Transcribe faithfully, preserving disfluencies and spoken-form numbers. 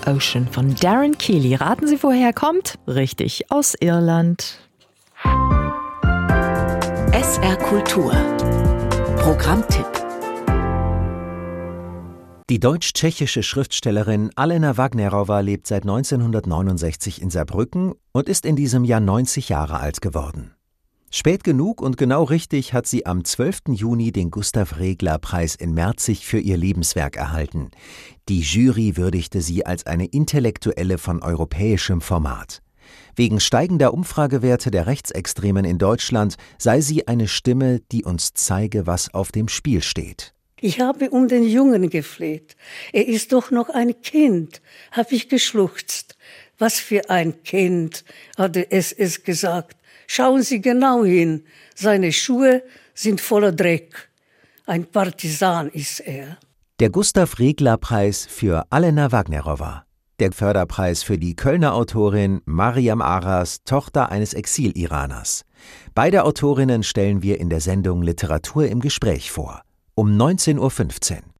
Ocean von Darren Keeley. Raten Sie, woher er kommt? Richtig, aus Irland. S R Kultur. Programmtipp. Die deutsch-tschechische Schriftstellerin Alena Wagnerová lebt seit neunzehnhundertneunundsechzig in Saarbrücken und ist in diesem Jahr neunzig Jahre alt geworden. Spät genug und genau richtig hat sie am zwölften Juni den Gustav-Regler-Preis in Merzig für ihr Lebenswerk erhalten. Die Jury würdigte sie als eine Intellektuelle von europäischem Format. Wegen steigender Umfragewerte der Rechtsextremen in Deutschland sei sie eine Stimme, die uns zeige, was auf dem Spiel steht. Ich habe um den Jungen gefleht. Er ist doch noch ein Kind, habe ich geschluchzt. Was für ein Kind, hatte es es gesagt. Schauen Sie genau hin, seine Schuhe sind voller Dreck. Ein Partisan ist er. Der Gustav-Regler-Preis für Alena Wagnerová. Der Förderpreis für die Kölner Autorin Mariam Aras, Tochter eines Exil-Iraners. Beide Autorinnen stellen wir in der Sendung Literatur im Gespräch vor. Um neunzehn Uhr fünfzehn.